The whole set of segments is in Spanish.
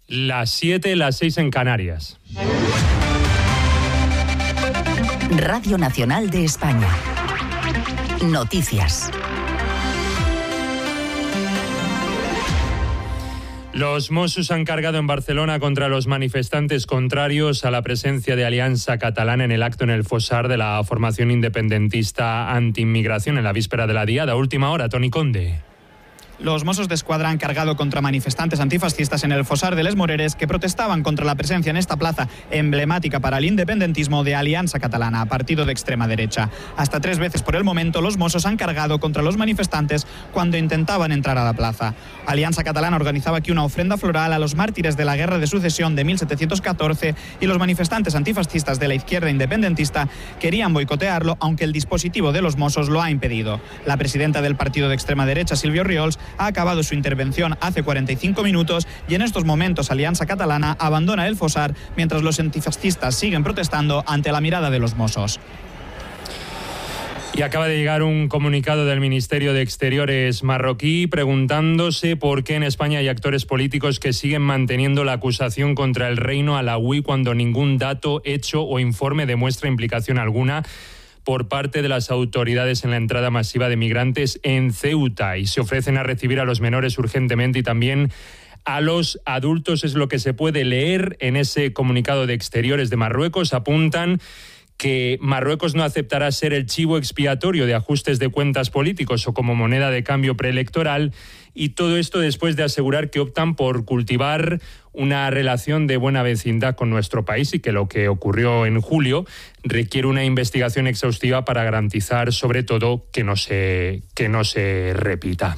Las 7, las 6 en Canarias. Radio Nacional de España. Noticias. Los Mossos han cargado en Barcelona contra los manifestantes contrarios a la presencia de Alianza Catalana en el acto en el Fossar de la formación independentista anti-inmigración en la víspera de la Diada. Última hora, Toni Conde. Los Mossos d'Esquadra han cargado contra manifestantes antifascistas en el Fossar de les Moreres que protestaban contra la presencia en esta plaza emblemática para el independentismo de Alianza Catalana, partido de extrema derecha. Hasta 3 veces por el momento los Mossos han cargado contra los manifestantes cuando intentaban entrar a la plaza. Alianza Catalana organizaba aquí una ofrenda floral a los mártires de la Guerra de Sucesión de 1714 y los manifestantes antifascistas de la izquierda independentista querían boicotearlo, aunque el dispositivo de los Mossos lo ha impedido. La presidenta del partido de extrema derecha, Sílvia Orriols, ha acabado su intervención hace 45 minutos y en estos momentos Alianza Catalana abandona el Fossar mientras los antifascistas siguen protestando ante la mirada de los Mossos. Y acaba de llegar un comunicado del Ministerio de Exteriores marroquí preguntándose por qué en España hay actores políticos que siguen manteniendo la acusación contra el reino alauí cuando ningún dato, hecho o informe demuestra implicación alguna por parte de las autoridades en la entrada masiva de migrantes en Ceuta, y se ofrecen a recibir a los menores urgentemente y también a los adultos. Es lo que se puede leer en ese comunicado de Exteriores de Marruecos. Apuntan que Marruecos no aceptará ser el chivo expiatorio de ajustes de cuentas políticos o como moneda de cambio preelectoral, y todo esto después de asegurar que optan por cultivar una relación de buena vecindad con nuestro país y que lo que ocurrió en julio requiere una investigación exhaustiva para garantizar, sobre todo, que no se repita.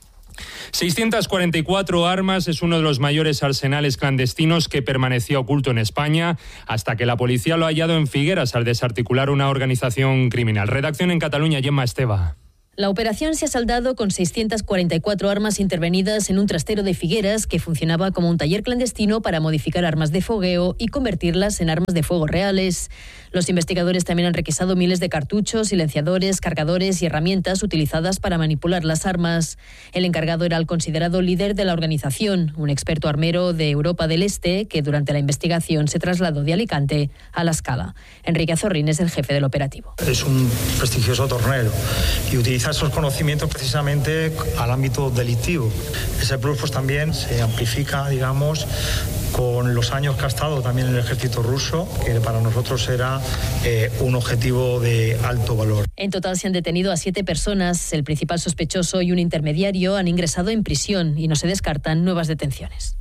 644 armas es uno de los mayores arsenales clandestinos que permanecía oculto en España hasta que la policía lo ha hallado en Figueras al desarticular una organización criminal. Redacción en Cataluña, Gemma Esteva. La operación se ha saldado con 644 armas intervenidas en un trastero de Figueras que funcionaba como un taller clandestino para modificar armas de fogueo y convertirlas en armas de fuego reales. Los investigadores también han requisado miles de cartuchos, silenciadores, cargadores y herramientas utilizadas para manipular las armas. El encargado era el considerado líder de la organización, un experto armero de Europa del Este que durante la investigación se trasladó de Alicante a La Scala. Enrique Azorrín es el jefe del operativo. Es un prestigioso tornero y utiliza esos conocimientos precisamente al ámbito delictivo. Ese plus pues también se amplifica, digamos, con los años que ha estado también en el ejército ruso, que para nosotros era un objetivo de alto valor. En total se han detenido a 7 personas. El principal sospechoso y un intermediario han ingresado en prisión y no se descartan nuevas detenciones.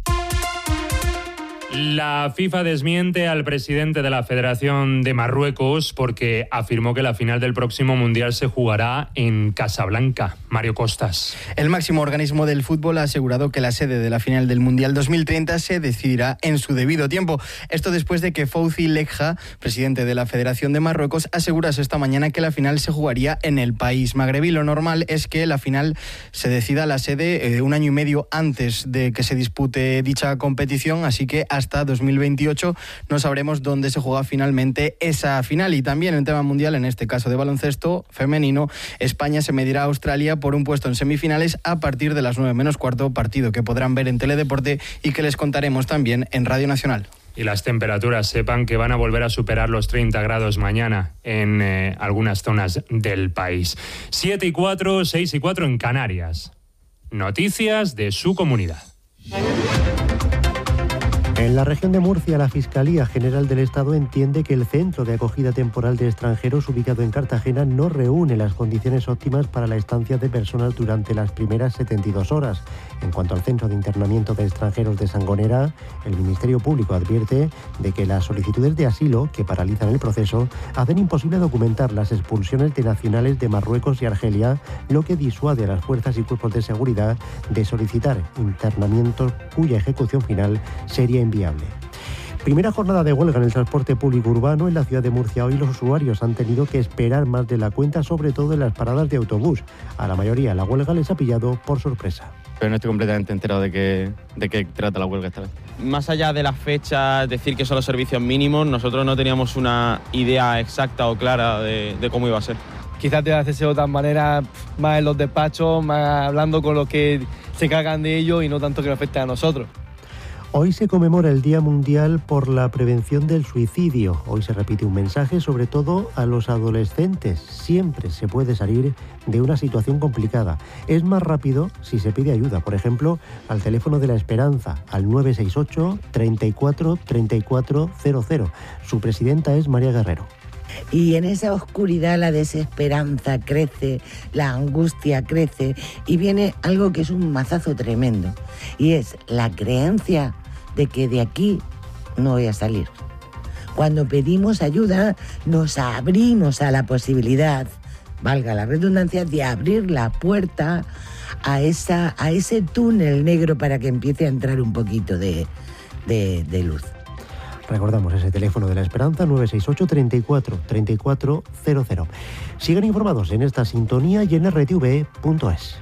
La FIFA desmiente al presidente de la Federación de Marruecos porque afirmó que la final del próximo Mundial se jugará en Casablanca. Mario Costas. El máximo organismo del fútbol ha asegurado que la sede de la final del Mundial 2030 se decidirá en su debido tiempo. Esto después de que Fouzi Lekha, presidente de la Federación de Marruecos, asegurase esta mañana que la final se jugaría en el país magrebí. Lo normal es que la final se decida la sede un año y medio antes de que se dispute dicha competición, así que hasta 2028 no sabremos dónde se juega finalmente esa final. Y también en tema mundial, en este caso de baloncesto femenino, España se medirá a Australia por un puesto en semifinales a partir de las 9:15, partido que podrán ver en Teledeporte y que les contaremos también en Radio Nacional. Y las temperaturas, sepan que van a volver a superar los 30 grados mañana en algunas zonas del país. 7:04, 6:04 en Canarias. Noticias de su comunidad. En la región de Murcia, la Fiscalía General del Estado entiende que el centro de acogida temporal de extranjeros ubicado en Cartagena no reúne las condiciones óptimas para la estancia de personas durante las primeras 72 horas. En cuanto al centro de internamiento de extranjeros de Sangonera, el Ministerio Público advierte de que las solicitudes de asilo que paralizan el proceso hacen imposible documentar las expulsiones de nacionales de Marruecos y Argelia, lo que disuade a las fuerzas y cuerpos de seguridad de solicitar internamientos cuya ejecución final sería inviable. Primera jornada de huelga en el transporte público urbano en la ciudad de Murcia. Hoy los usuarios han tenido que esperar más de la cuenta, sobre todo en las paradas de autobús. A la mayoría la huelga les ha pillado por sorpresa. Pero no estoy completamente enterado de qué trata la huelga esta vez. Más allá de las fechas, decir que son los servicios mínimos, nosotros no teníamos una idea exacta o clara de cómo iba a ser. Quizás te haces de otra manera, más en los despachos, más hablando con los que se cargan de ello y no tanto que nos afecte a nosotros. Hoy se conmemora el Día Mundial por la Prevención del Suicidio. Hoy se repite un mensaje, sobre todo a los adolescentes. Siempre se puede salir de una situación complicada. Es más rápido si se pide ayuda, por ejemplo, al teléfono de la Esperanza, al 968 34 34 00. Su presidenta es María Guerrero. Y en esa oscuridad la desesperanza crece, la angustia crece y viene algo que es un mazazo tremendo. Y es la creencia de que de aquí no voy a salir. Cuando pedimos ayuda nos abrimos a la posibilidad, valga la redundancia, de abrir la puerta a ese túnel negro para que empiece a entrar un poquito de luz. Recordamos ese teléfono de la Esperanza, 968 34 34 00. Sigan informados en esta sintonía y en rtv.es.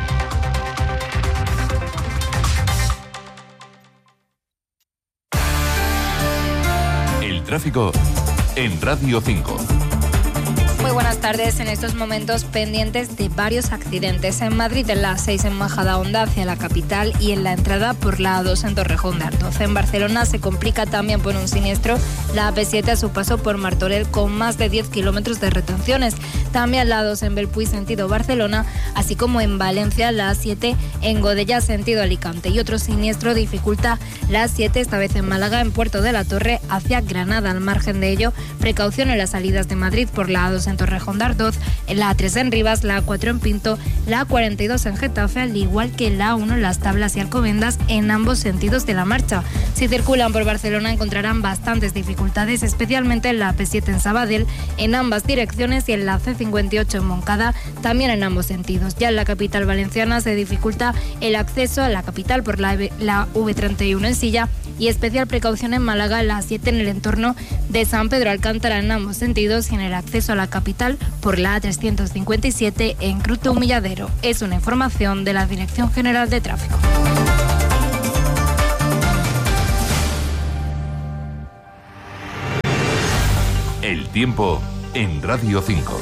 El tráfico en Radio 5. Muy buenas tardes. En estos momentos pendientes de varios accidentes en Madrid, en la A6 en Majadahonda hacia la capital y en la entrada por la A2 en Torrejón de Ardoz. En Barcelona se complica también por un siniestro la AP7 a su paso por Martorell con más de 10 kilómetros de retenciones. También la A2 en Bellpuig sentido Barcelona, así como en Valencia la A7 en Godella sentido Alicante. Y otro siniestro dificulta la A7, esta vez en Málaga, en Puerto de la Torre hacia Granada. Al margen de ello, precaución en las salidas de Madrid por la A2 en Torrejón de Ardoz, la A3 en Rivas, la A4 en Pinto, la A42 en Getafe, al igual que la A1 en Las Tablas y Alcobendas en ambos sentidos de la marcha. Si circulan por Barcelona encontrarán bastantes dificultades, especialmente en la AP7 en Sabadell, en ambas direcciones, y en la C58 en Moncada, también en ambos sentidos. Ya en la capital valenciana se dificulta el acceso a la capital por la V31 en Silla, y especial precaución en Málaga, la A7 en el entorno de San Pedro Alcántara en ambos sentidos, y en el acceso a la capital por la A357 en Cruto Humilladero. Es una información de la Dirección General de Tráfico. El tiempo en Radio 5.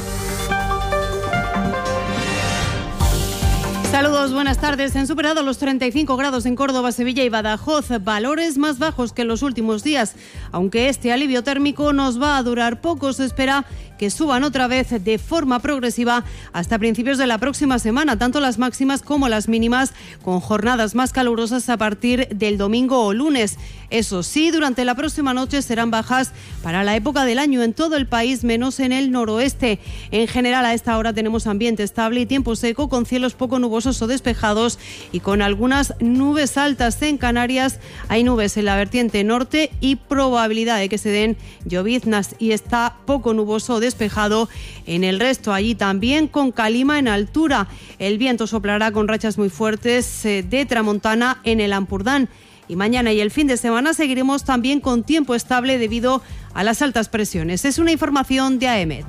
Saludos, buenas tardes. Se han superado los 35 grados en Córdoba, Sevilla y Badajoz, valores más bajos que en los últimos días. Aunque este alivio térmico nos va a durar poco, se espera que suban otra vez de forma progresiva hasta principios de la próxima semana, tanto las máximas como las mínimas, con jornadas más calurosas a partir del domingo o lunes. Eso sí, durante la próxima noche serán bajas para la época del año en todo el país, menos en el noroeste. En general, a esta hora tenemos ambiente estable y tiempo seco, con cielos poco nubosos o despejados y con algunas nubes altas. En Canarias hay nubes en la vertiente norte y probabilidad de que se den lloviznas, y está poco nuboso o despejado en el resto. Allí también con calima en altura. El viento soplará con rachas muy fuertes de tramontana en el Ampurdán. Y mañana y el fin de semana seguiremos también con tiempo estable debido a las altas presiones. Es una información de AEMET.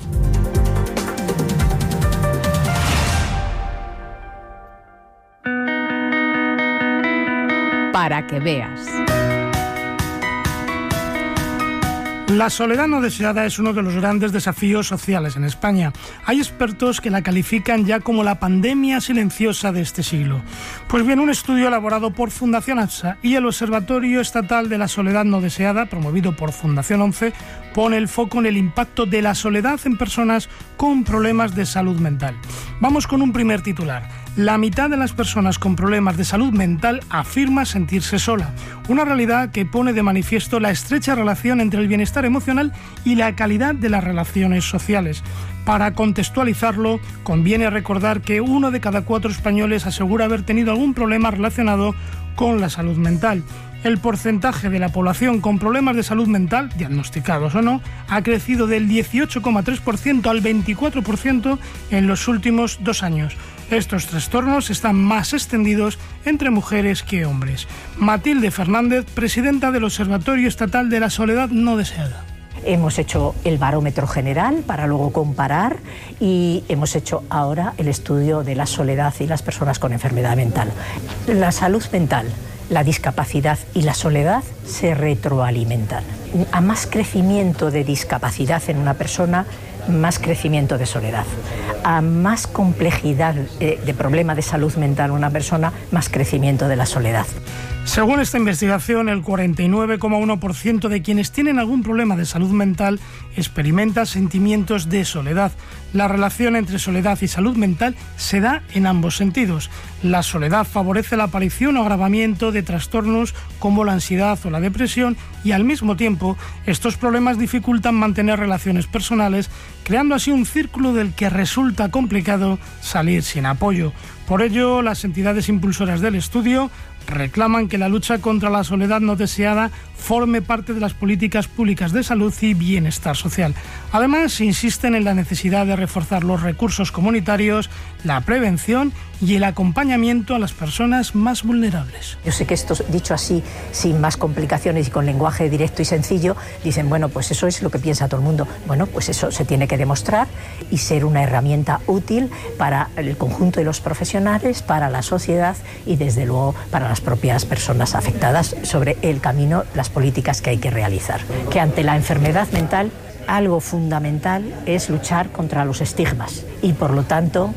Para que veas. La soledad no deseada es uno de los grandes desafíos sociales en España. Hay expertos que la califican ya como la pandemia silenciosa de este siglo. Pues bien, un estudio elaborado por Fundación AXA y el Observatorio Estatal de la Soledad No Deseada, promovido por Fundación 11, pone el foco en el impacto de la soledad en personas con problemas de salud mental. Vamos con un primer titular. La mitad de las personas con problemas de salud mental afirma sentirse sola, una realidad que pone de manifiesto la estrecha relación entre el bienestar emocional y la calidad de las relaciones sociales. Para contextualizarlo, conviene recordar que 1 de cada 4 españoles asegura haber tenido algún problema relacionado con la salud mental. El porcentaje de la población con problemas de salud mental, diagnosticados o no, ha crecido del 18,3% al 24% en los últimos 2 años. Estos trastornos están más extendidos entre mujeres que hombres. Matilde Fernández, presidenta del Observatorio Estatal de la Soledad No Deseada. Hemos hecho el barómetro general para luego comparar, y hemos hecho ahora el estudio de la soledad y las personas con enfermedad mental. La salud mental, la discapacidad y la soledad se retroalimentan. A más crecimiento de discapacidad en una persona, más crecimiento de soledad. A más complejidad de problema de salud mental una persona, más crecimiento de la soledad. Según esta investigación, el 49,1% de quienes tienen algún problema de salud mental experimenta sentimientos de soledad. La relación entre soledad y salud mental se da en ambos sentidos. La soledad favorece la aparición o agravamiento de trastornos como la ansiedad o la depresión y al mismo tiempo estos problemas dificultan mantener relaciones personales, creando así un círculo del que resulta complicado salir sin apoyo. Por ello, las entidades impulsoras del estudio reclaman que la lucha contra la soledad no deseada forme parte de las políticas públicas de salud y bienestar social. Además, insisten en la necesidad de reforzar los recursos comunitarios, la prevención y el acompañamiento a las personas más vulnerables. Yo sé que esto dicho así, sin más complicaciones y con lenguaje directo y sencillo, dicen, bueno, pues eso es lo que piensa todo el mundo. Bueno, pues eso se tiene que demostrar y ser una herramienta útil para el conjunto de los profesionales, para la sociedad y desde luego para las propias personas afectadas sobre el camino, las políticas que hay que realizar. Que ante la enfermedad mental, algo fundamental es luchar contra los estigmas y por lo tanto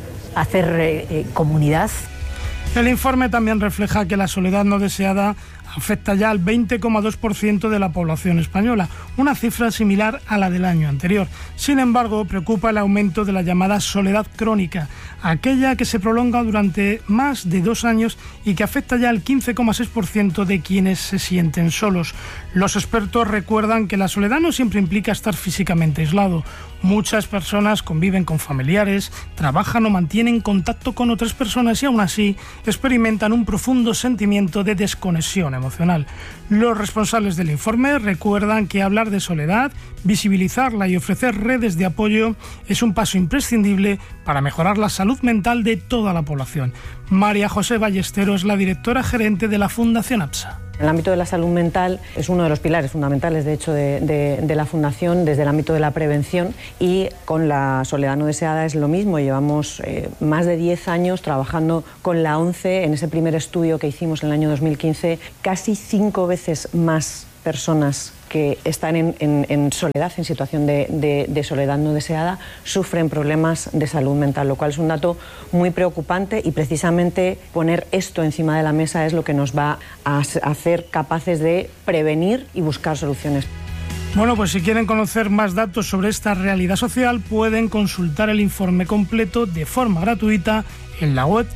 hacer comunidad. El informe también refleja que la soledad no deseada afecta ya al 20,2% de la población española, una cifra similar a la del año anterior. Sin embargo, preocupa el aumento de la llamada soledad crónica, aquella que se prolonga durante más de 2 años y que afecta ya al 15,6% de quienes se sienten solos. Los expertos recuerdan que la soledad no siempre implica estar físicamente aislado. Muchas personas conviven con familiares, trabajan o mantienen contacto con otras personas y aún así experimentan un profundo sentimiento de desconexión emocional. Los responsables del informe recuerdan que hablar de soledad, visibilizarla y ofrecer redes de apoyo es un paso imprescindible para mejorar la salud mental de toda la población. María José Ballestero es la directora gerente de la Fundación APSA. El ámbito de la salud mental es uno de los pilares fundamentales, de hecho, de la Fundación desde el ámbito de la prevención, y con la soledad no deseada es lo mismo. Llevamos más de 10 años trabajando con la ONCE en ese primer estudio que hicimos en el año 2015, casi 5 veces más personas que están en soledad, en situación de soledad no deseada, sufren problemas de salud mental, lo cual es un dato muy preocupante y precisamente poner esto encima de la mesa es lo que nos va a hacer capaces de prevenir y buscar soluciones. Bueno, pues si quieren conocer más datos sobre esta realidad social, pueden consultar el informe completo de forma gratuita en la web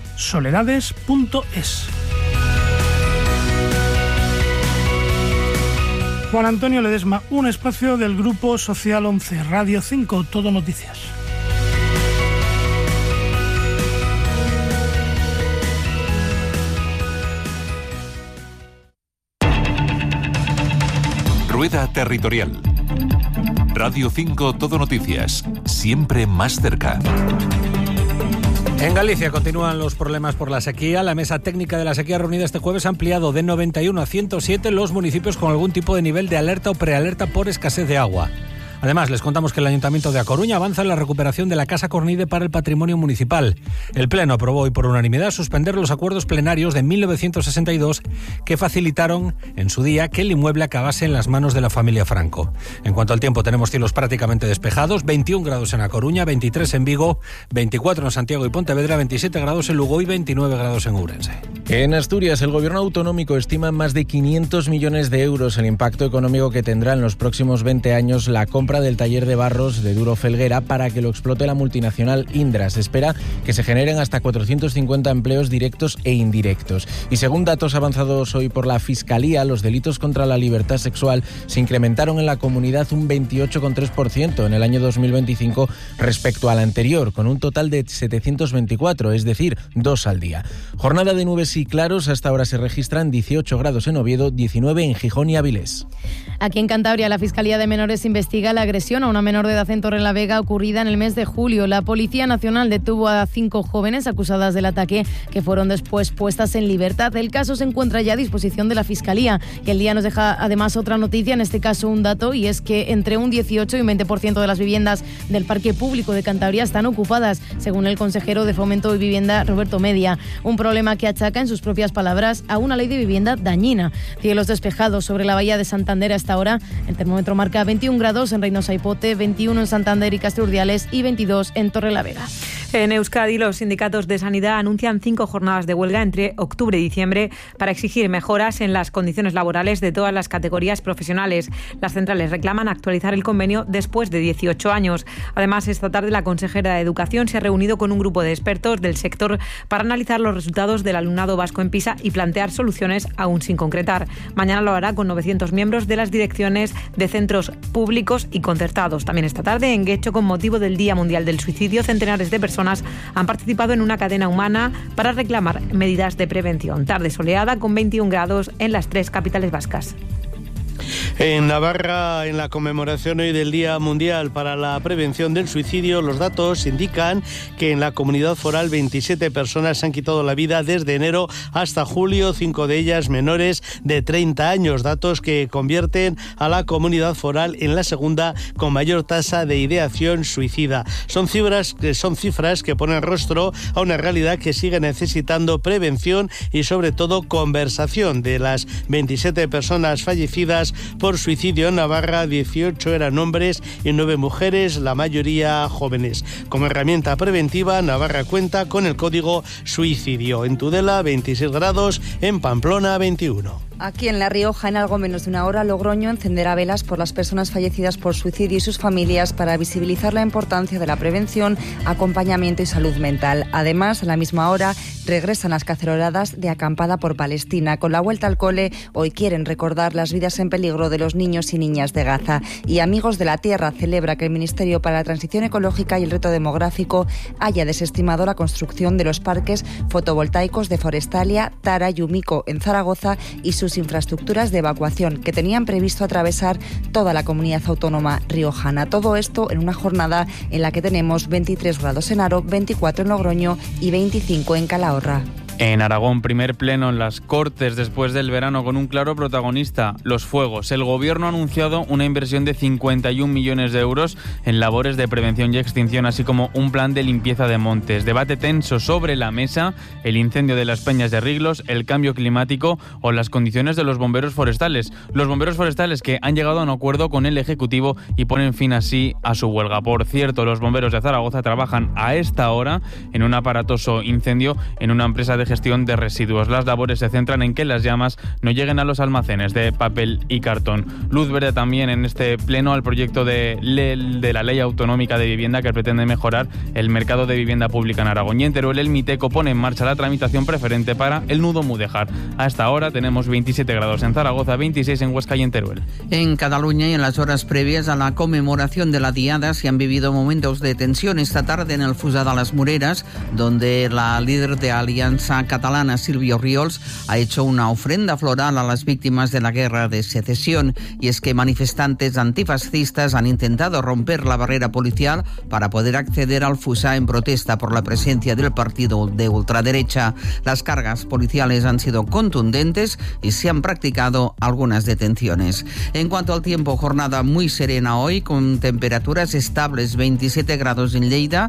soledades.es. Juan Antonio Ledesma, un espacio del Grupo Social 11, Radio 5, Todo Noticias. Rueda Territorial. Radio 5, Todo Noticias, siempre más cerca. En Galicia continúan los problemas por la sequía. La mesa técnica de la sequía reunida este jueves ha ampliado de 91 a 107 los municipios con algún tipo de nivel de alerta o prealerta por escasez de agua. Además, les contamos que el Ayuntamiento de A Coruña avanza en la recuperación de la Casa Cornide para el patrimonio municipal. El Pleno aprobó hoy por unanimidad suspender los acuerdos plenarios de 1962 que facilitaron en su día que el inmueble acabase en las manos de la familia Franco. En cuanto al tiempo, tenemos cielos prácticamente despejados, 21 grados en A Coruña, 23 en Vigo, 24 en Santiago y Pontevedra, 27 grados en Lugo y 29 grados en Ourense. En Asturias, el gobierno autonómico estima en más de 500 millones de euros el impacto económico que tendrá en los próximos 20 años la compra del taller de barros de Duro Felguera para que lo explote la multinacional Indra. Se espera que se generen hasta 450 empleos directos e indirectos. Y según datos avanzados hoy por la Fiscalía, los delitos contra la libertad sexual se incrementaron en la comunidad un 28,3% en el año 2025 respecto al anterior, con un total de 724, es decir, 2 al día. Jornada de nubes y claros, hasta ahora se registran 18 grados en Oviedo, 19 en Gijón y Avilés. Aquí en Cantabria, la Fiscalía de Menores investiga la agresión a una menor de edad en Torrelavega ocurrida en el mes de julio. La Policía Nacional detuvo a 5 jóvenes acusadas del ataque, que fueron después puestas en libertad. El caso se encuentra ya a disposición de la Fiscalía. Y el día nos deja además otra noticia, en este caso un dato, y es que entre un 18 y un 20% de las viviendas del Parque Público de Cantabria están ocupadas, según el consejero de Fomento y Vivienda, Roberto Media. Un problema que achaca, en sus propias palabras, a una ley de vivienda dañina. Cielos despejados sobre la bahía de Santander hasta ahora. El termómetro marca 21 grados en Reynosa y Pote, 21 en Santander y Castellurdiales y 22 en Torrelavega. En Euskadi, los sindicatos de sanidad anuncian 5 jornadas de huelga entre octubre y diciembre para exigir mejoras en las condiciones laborales de todas las categorías profesionales. Las centrales reclaman actualizar el convenio después de 18 años. Además, esta tarde la consejera de Educación se ha reunido con un grupo de expertos del sector para analizar los resultados del alumnado vasco en PISA y plantear soluciones aún sin concretar. Mañana lo hará con 900 miembros de las direcciones de centros públicos y concertados. También esta tarde, en Guecho, con motivo del Día Mundial del Suicidio, centenares de personas han participado en una cadena humana para reclamar medidas de prevención. Tarde soleada con 21 grados en las 3 capitales vascas. En Navarra, en la conmemoración hoy del Día Mundial para la Prevención del Suicidio, los datos indican que en la comunidad foral 27 personas se han quitado la vida desde enero hasta julio, 5 de ellas menores de 30 años, datos que convierten a la comunidad foral en la segunda con mayor tasa de ideación suicida. Son cifras que ponen rostro a una realidad que sigue necesitando prevención y sobre todo conversación. De las 27 personas fallecidas por suicidio en Navarra, 18 eran hombres y 9 mujeres, la mayoría jóvenes. Como herramienta preventiva, Navarra cuenta con el código suicidio. En Tudela, 26 grados, en Pamplona, 21. Aquí en La Rioja, en algo menos de una hora, Logroño encenderá velas por las personas fallecidas por suicidio y sus familias para visibilizar la importancia de la prevención, acompañamiento y salud mental. Además, a la misma hora, regresan las caceroladas de acampada por Palestina. Con la vuelta al cole, hoy quieren recordar las vidas en peligro de los niños y niñas de Gaza. Y Amigos de la Tierra celebra que el Ministerio para la Transición Ecológica y el Reto Demográfico haya desestimado la construcción de los parques fotovoltaicos de Forestalia, Tara y Umico en Zaragoza y sus infraestructuras de evacuación que tenían previsto atravesar toda la comunidad autónoma riojana. Todo esto en una jornada en la que tenemos 23 grados en Haro, 24 en Logroño y 25 en Calahorra. En Aragón, primer pleno en las Cortes después del verano con un claro protagonista, los fuegos. El Gobierno ha anunciado una inversión de 51 millones de euros en labores de prevención y extinción, así como un plan de limpieza de montes. Debate tenso sobre la mesa, el incendio de las Peñas de Riglos, el cambio climático o las condiciones de los bomberos forestales. Los bomberos forestales que han llegado a un acuerdo con el Ejecutivo y ponen fin así a su huelga. Por cierto, los bomberos de Zaragoza trabajan a esta hora en un aparatoso incendio en una empresa de gestión de residuos. Las labores se centran en que las llamas no lleguen a los almacenes de papel y cartón. Luz verde también en este pleno al proyecto de la Ley Autonómica de Vivienda que pretende mejorar el mercado de vivienda pública en Aragón. Y en Teruel, el Miteco pone en marcha la tramitación preferente para el nudo Mudéjar. A esta hora tenemos 27 grados en Zaragoza, 26 en Huesca y en Teruel. En Cataluña y en las horas previas a la conmemoración de la Diada se han vivido momentos de tensión esta tarde en el Fossar de las Moreres, donde la líder de Alianza Catalana, Sílvia Orriols, ha hecho una ofrenda floral a las víctimas de la guerra de secesión. Y es que manifestantes antifascistas han intentado romper la barrera policial para poder acceder al Fossar en protesta por la presencia del partido de ultraderecha. Las cargas policiales han sido contundentes y se han practicado algunas detenciones. En cuanto al tiempo, jornada muy serena hoy con temperaturas estables, 27 grados en Lleida,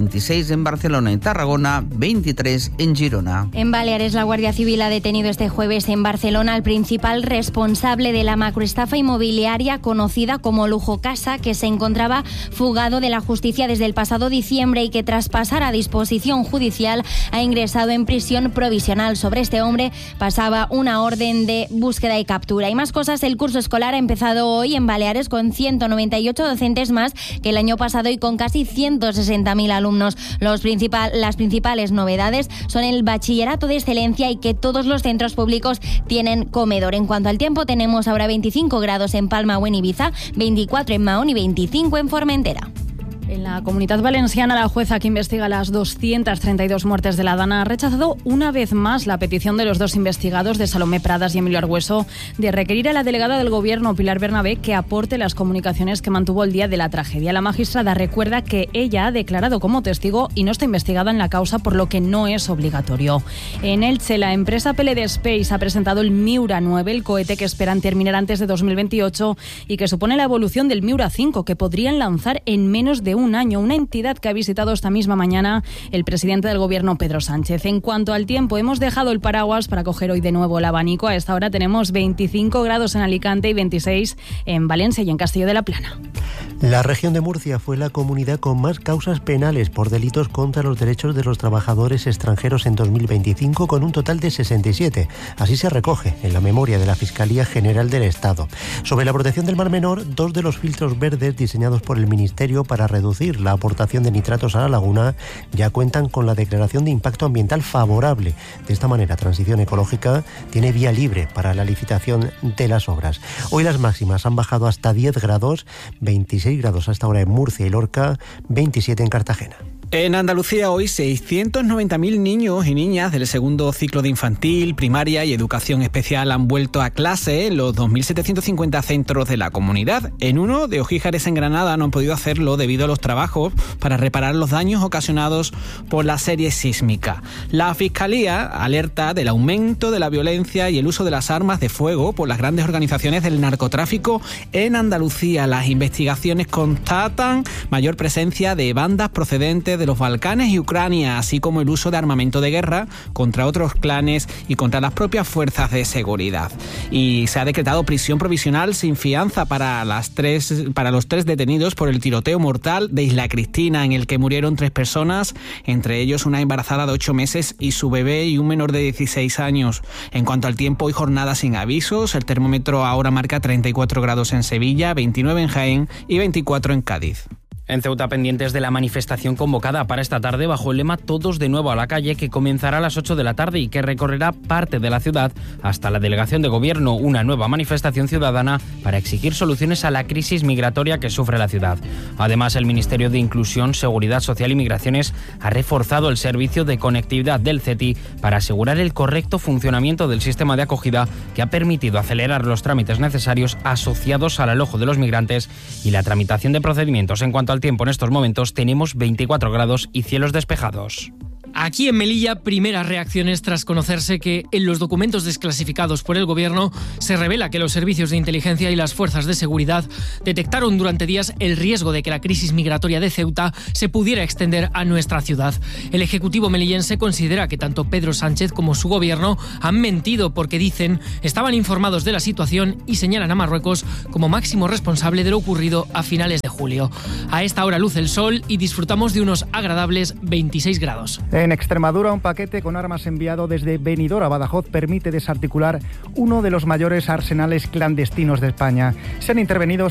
26 en Barcelona y Tarragona, 23 en Girona. En Baleares, la Guardia Civil ha detenido este jueves en Barcelona al principal responsable de la macroestafa inmobiliaria conocida como Lujo Casa, que se encontraba fugado de la justicia desde el pasado diciembre y que tras pasar a disposición judicial ha ingresado en prisión provisional. Sobre este hombre pasaba una orden de búsqueda y captura. Y más cosas, el curso escolar ha empezado hoy en Baleares con 198 docentes más que el año pasado y con casi 160.000 alumnos. Las principales novedades son el bachillerato de excelencia y que todos los centros públicos tienen comedor. En cuanto al tiempo, tenemos ahora 25 grados en Palma o en Ibiza, 24 en Mahón y 25 en Formentera. En la Comunidad Valenciana, la jueza que investiga las 232 muertes de la Dana ha rechazado una vez más la petición de los dos investigados, de Salomé Pradas y Emilio Argüeso, de requerir a la delegada del Gobierno, Pilar Bernabé, que aporte las comunicaciones que mantuvo el día de la tragedia. La magistrada recuerda que ella ha declarado como testigo y no está investigada en la causa, por lo que no es obligatorio. En Elche, la empresa PLD Space ha presentado el Miura 9, el cohete que esperan terminar antes de 2028 y que supone la evolución del Miura 5, que podrían lanzar en menos de un un año, una entidad que ha visitado esta misma mañana el presidente del Gobierno, Pedro Sánchez. En cuanto al tiempo, hemos dejado el paraguas para coger hoy de nuevo el abanico. A esta hora tenemos 25 grados en Alicante y 26 en Valencia y en Castillo de la Plana. La región de Murcia fue la comunidad con más causas penales por delitos contra los derechos de los trabajadores extranjeros en 2025, con un total de 67. Así se recoge en la memoria de la Fiscalía General del Estado. Sobre la protección del Mar Menor, 2 de los filtros verdes diseñados por el Ministerio para reducir la aportación de nitratos a la laguna ya cuentan con la declaración de impacto ambiental favorable. De esta manera, Transición Ecológica tiene vía libre para la licitación de las obras. Hoy las máximas han bajado hasta 10 grados, 26 grados hasta ahora en Murcia y Lorca, 27 en Cartagena. En Andalucía hoy 690.000 niños y niñas del segundo ciclo de infantil, primaria y educación especial han vuelto a clase en los 2.750 centros de la comunidad. En uno de Ojíjares, en Granada, no han podido hacerlo debido a los trabajos para reparar los daños ocasionados por la serie sísmica. La Fiscalía alerta del aumento de la violencia y el uso de las armas de fuego por las grandes organizaciones del narcotráfico en Andalucía. Las investigaciones constatan mayor presencia de bandas procedentes de los Balcanes y Ucrania, así como el uso de armamento de guerra contra otros clanes y contra las propias fuerzas de seguridad. Y se ha decretado prisión provisional sin fianza para los 3 detenidos por el tiroteo mortal de Isla Cristina, en el que murieron 3 personas, entre ellos una embarazada de 8 meses y su bebé, y un menor de 16 años. En cuanto al tiempo, hoy jornada sin avisos. El termómetro ahora marca 34 grados en Sevilla, 29 en Jaén y 24 en Cádiz. En Ceuta, pendientes de la manifestación convocada para esta tarde bajo el lema Todos de nuevo a la calle, que comenzará a las 8 de la tarde y que recorrerá parte de la ciudad hasta la delegación de gobierno. Una nueva manifestación ciudadana para exigir soluciones a la crisis migratoria que sufre la ciudad. Además, el Ministerio de Inclusión, Seguridad Social y Migraciones ha reforzado el servicio de conectividad del CETI para asegurar el correcto funcionamiento del sistema de acogida, que ha permitido acelerar los trámites necesarios asociados al alojo de los migrantes y la tramitación de procedimientos. En cuanto al tiempo, en estos momentos tenemos 24 grados y cielos despejados. Aquí en Melilla, primeras reacciones tras conocerse que en los documentos desclasificados por el Gobierno se revela que los servicios de inteligencia y las fuerzas de seguridad detectaron durante días el riesgo de que la crisis migratoria de Ceuta se pudiera extender a nuestra ciudad. El Ejecutivo melillense considera que tanto Pedro Sánchez como su Gobierno han mentido porque, dicen, estaban informados de la situación y señalan a Marruecos como máximo responsable de lo ocurrido a finales de julio. A esta hora luce el sol y disfrutamos de unos agradables 26 grados. En Extremadura, un paquete con armas enviado desde Benidorm a Badajoz permite desarticular uno de los mayores arsenales clandestinos de España. Se han intervenido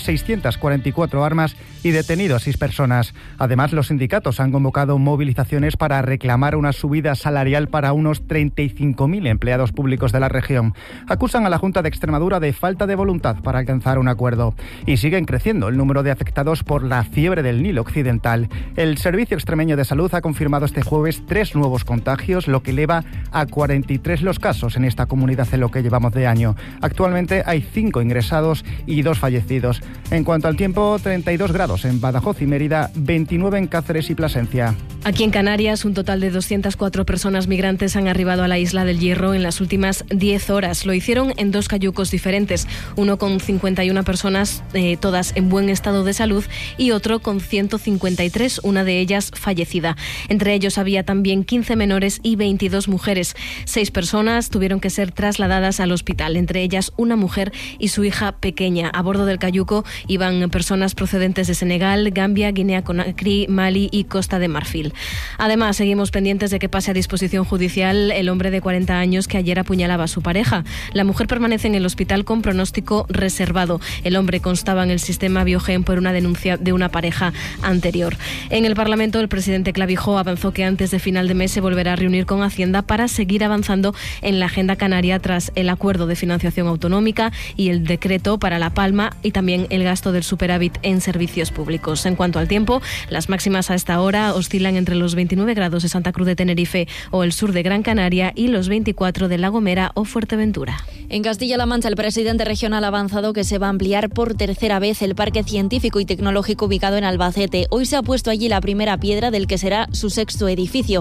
644 armas y detenido a 6 personas. Además, los sindicatos han convocado movilizaciones para reclamar una subida salarial para unos 35.000 empleados públicos de la región. Acusan a la Junta de Extremadura de falta de voluntad para alcanzar un acuerdo. Y siguen creciendo el número de afectados por la fiebre del Nilo Occidental. El Servicio Extremeño de Salud ha confirmado este jueves 3 nuevos contagios, lo que eleva a 43 los casos en esta comunidad en lo que llevamos de año. Actualmente hay 5 ingresados y 2 fallecidos. En cuanto al tiempo, 32 grados en Badajoz y Mérida, 29 en Cáceres y Plasencia. Aquí en Canarias, un total de 204 personas migrantes han arribado a la isla del Hierro en las últimas 10 horas. Lo hicieron en 2 cayucos diferentes, uno con 51 personas, todas en buen estado de salud, y otro con 153, una de ellas fallecida. Entre ellos había también 15 menores y 22 mujeres. 6 personas tuvieron que ser trasladadas al hospital, entre ellas una mujer y su hija pequeña. A bordo del cayuco iban personas procedentes de Senegal, Gambia, Guinea-Conakry, Mali y Costa de Marfil. Además, seguimos pendientes de que pase a disposición judicial el hombre de 40 años que ayer apuñalaba a su pareja. La mujer permanece en el hospital con pronóstico reservado. El hombre constaba en el sistema Biogen por una denuncia de una pareja anterior. En el Parlamento, el presidente Clavijo avanzó que antes de final de mes se volverá a reunir con Hacienda para seguir avanzando en la agenda canaria tras el acuerdo de financiación autonómica y el decreto para La Palma y también el gasto del superávit en servicios públicos. En cuanto al tiempo, las máximas a esta hora oscilan entre los 29 grados de Santa Cruz de Tenerife o el sur de Gran Canaria y los 24 de La Gomera o Fuerteventura. En Castilla-La Mancha, el presidente regional ha avanzado que se va a ampliar por tercera vez el parque científico y tecnológico ubicado en Albacete. Hoy se ha puesto allí la primera piedra del que será su 6º edificio.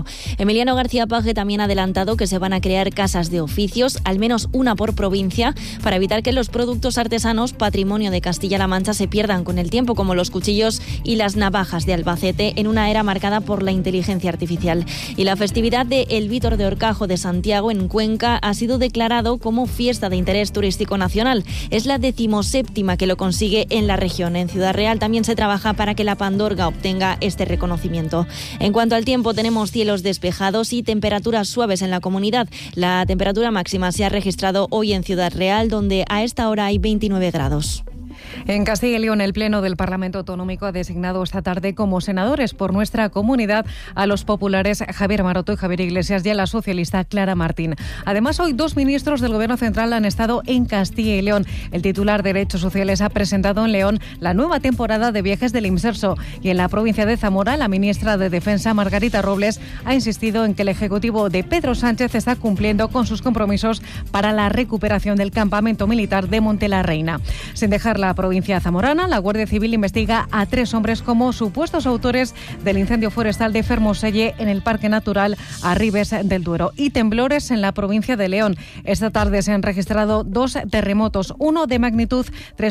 Emiliano García Paje también ha adelantado que se van a crear casas de oficios, al menos una por provincia, para evitar que los productos artesanos, patrimonio de Castilla-La Mancha, se pierdan con el tiempo, como los cuchillos y las navajas de Albacete, en una era marcada por la inteligencia artificial. Y la festividad de El Vítor de Horcajo de Santiago, en Cuenca, ha sido declarado como fiesta de interés turístico nacional. Es la 17ª que lo consigue en la región. En Ciudad Real también se trabaja para que la Pandorga obtenga este reconocimiento. En cuanto al tiempo, tenemos cielos despejados y temperaturas suaves en la comunidad. La temperatura máxima se ha registrado hoy en Ciudad Real, donde a esta hora hay 29 grados. En Castilla y León, el Pleno del Parlamento Autonómico ha designado esta tarde como senadores por nuestra comunidad a los populares Javier Maroto y Javier Iglesias y a la socialista Clara Martín. Además, hoy 2 ministros del Gobierno Central han estado en Castilla y León. El titular de Derechos Sociales ha presentado en León la nueva temporada de viajes del Imserso, y en la provincia de Zamora, la ministra de Defensa, Margarita Robles, ha insistido en que el Ejecutivo de Pedro Sánchez está cumpliendo con sus compromisos para la recuperación del campamento militar de Monte la Reina. Sin dejar la provincia zamorana, la Guardia Civil investiga a 3 hombres como supuestos autores del incendio forestal de Fermoselle en el Parque Natural Arribes del Duero. Y temblores en la provincia de León. Esta tarde se han registrado 2 terremotos, uno de magnitud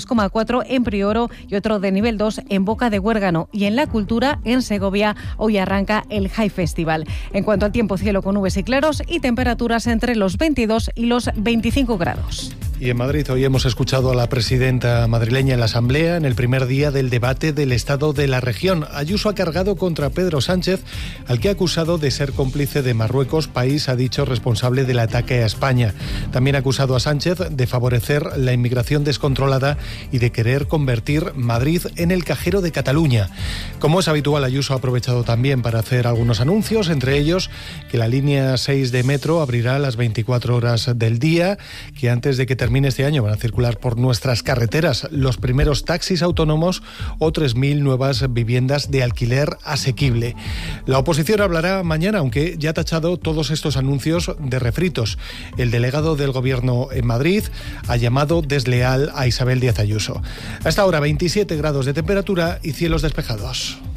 3,4 en Prioro y otro de nivel 2 en Boca de Huérgano. Y en la cultura, en Segovia, hoy arranca el High Festival. En cuanto al tiempo, cielo con nubes y claros y temperaturas entre los 22 y los 25 grados. Y en Madrid hoy hemos escuchado a la presidenta madrileña en la Asamblea en el primer día del debate del estado de la región. Ayuso ha cargado contra Pedro Sánchez, al que ha acusado de ser cómplice de Marruecos, país, ha dicho, responsable del ataque a España. También ha acusado a Sánchez de favorecer la inmigración descontrolada y de querer convertir Madrid en el cajero de Cataluña. Como es habitual, Ayuso ha aprovechado también para hacer algunos anuncios, entre ellos que la línea 6 de metro abrirá a las 24 horas del día, que antes de que termine este año van a circular por nuestras carreteras los primeros taxis autónomos o 3.000 nuevas viviendas de alquiler asequible. La oposición hablará mañana, aunque ya ha tachado todos estos anuncios de refritos. El delegado del Gobierno en Madrid ha llamado desleal a Isabel Díaz Ayuso. A esta hora 27 grados de temperatura y cielos despejados.